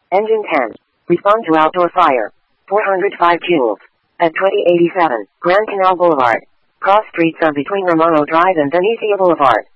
Engine 10. Respond to outdoor fire. 405 joules. At 2087, Grand Canal Boulevard. Cross streets are between Romano Drive and Venezia Boulevard.